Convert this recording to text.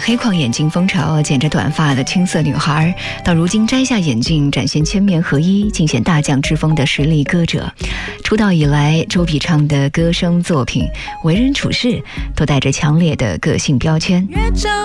黑框眼镜风潮，剪着短发的青涩女孩，到如今摘下眼镜，展现千面合一，尽显大将之风的实力歌者。出道以来，周笔畅的歌声作品、为人处事，都带着强烈的个性标签。